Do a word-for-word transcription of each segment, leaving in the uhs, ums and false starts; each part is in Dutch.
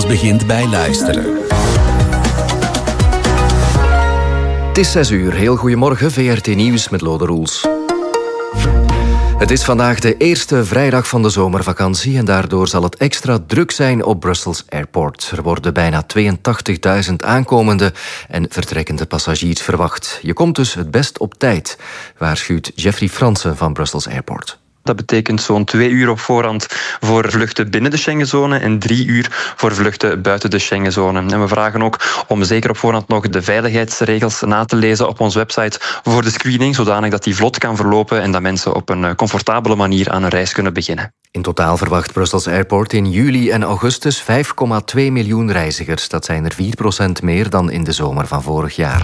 Alles begint bij luisteren. Het is zes uur. Heel goedemorgen, V R T Nieuws met Lode Roels. Het is vandaag de eerste vrijdag van de zomervakantie en daardoor zal het extra druk zijn op Brussels Airport. Er worden bijna tweeëntachtigduizend aankomende en vertrekkende passagiers verwacht. Je komt dus het best op tijd, waarschuwt Jeffrey Fransen van Brussels Airport. Dat betekent zo'n twee uur op voorhand voor vluchten binnen de Schengenzone en drie uur voor vluchten buiten de Schengenzone. En we vragen ook om zeker op voorhand nog de veiligheidsregels na te lezen op onze website voor de screening, zodanig dat die vlot kan verlopen en dat mensen op een comfortabele manier aan hun reis kunnen beginnen. In totaal verwacht Brussels Airport in juli en augustus vijf komma twee miljoen reizigers. Dat zijn er vier procent meer dan in de zomer van vorig jaar.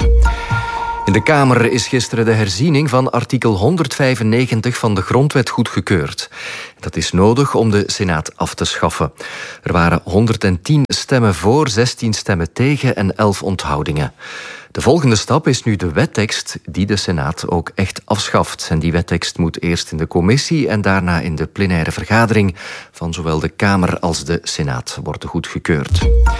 In de Kamer is gisteren de herziening van artikel honderdvijfennegentig van de Grondwet goedgekeurd. Dat is nodig om de Senaat af te schaffen. Er waren honderdtien stemmen voor, zestien stemmen tegen en elf onthoudingen. De volgende stap is nu de wettekst die de Senaat ook echt afschaft. En die wettekst moet eerst in de commissie en daarna in de plenaire vergadering van zowel de Kamer als de Senaat worden goedgekeurd.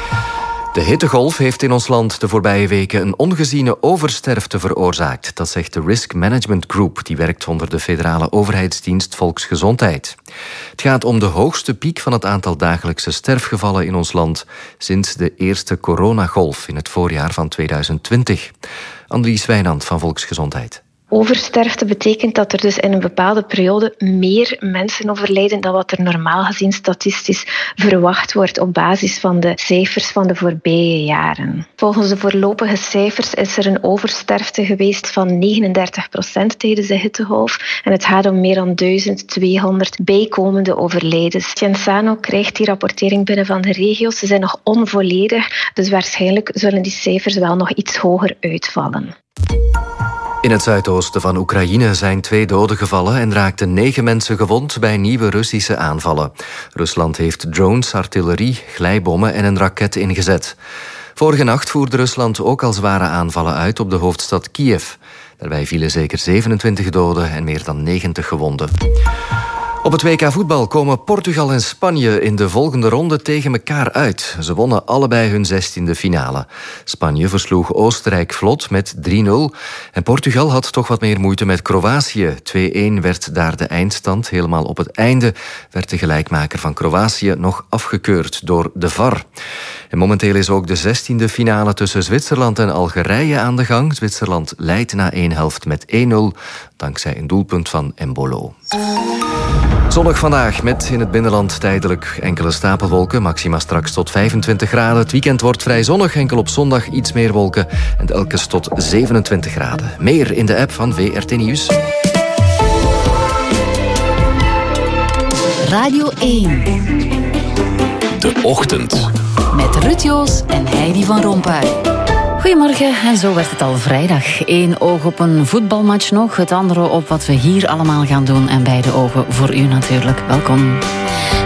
De hittegolf heeft in ons land de voorbije weken een ongeziene oversterfte veroorzaakt. Dat zegt de Risk Management Group, die werkt onder de federale overheidsdienst Volksgezondheid. Het gaat om de hoogste piek van het aantal dagelijkse sterfgevallen in ons land sinds de eerste coronagolf in het voorjaar van tweeduizend twintig. Annelies Wijnand van Volksgezondheid. Oversterfte betekent dat er dus in een bepaalde periode meer mensen overlijden dan wat er normaal gezien statistisch verwacht wordt op basis van de cijfers van de voorbije jaren. Volgens de voorlopige cijfers is er een oversterfte geweest van negenendertig procent tijdens de hittegolf en het gaat om meer dan duizend tweehonderd bijkomende overlijdens. Genzano krijgt die rapportering binnen van de regio's. Ze zijn nog onvolledig, dus waarschijnlijk zullen die cijfers wel nog iets hoger uitvallen. In het zuidoosten van Oekraïne zijn twee doden gevallen en raakten negen mensen gewond bij nieuwe Russische aanvallen. Rusland heeft drones, artillerie, glijbommen en een raket ingezet. Vorige nacht voerde Rusland ook al zware aanvallen uit op de hoofdstad Kiev. Daarbij vielen zeker zevenentwintig doden en meer dan negentig gewonden. Op het W K voetbal komen Portugal en Spanje in de volgende ronde tegen elkaar uit. Ze wonnen allebei hun zestiende finale. Spanje versloeg Oostenrijk vlot met drie nul. En Portugal had toch wat meer moeite met Kroatië. twee-een werd daar de eindstand. Helemaal op het einde werd de gelijkmaker van Kroatië nog afgekeurd door de V A R. En momenteel is ook de zestiende finale tussen Zwitserland en Algerije aan de gang. Zwitserland leidt na één helft met één nul, dankzij een doelpunt van Embolo. Zonnig vandaag met in het binnenland tijdelijk enkele stapelwolken. Maxima straks tot vijfentwintig graden. Het weekend wordt vrij zonnig, enkel op zondag iets meer wolken. En telkens tot zevenentwintig graden. Meer in de app van V R T Nieuws. Radio één. De Ochtend. Met Ruud Joos en Heidi van Rompuy. Goedemorgen, en zo werd het al vrijdag. Eén oog op een voetbalmatch nog, het andere op wat we hier allemaal gaan doen. En beide ogen voor u natuurlijk. Welkom.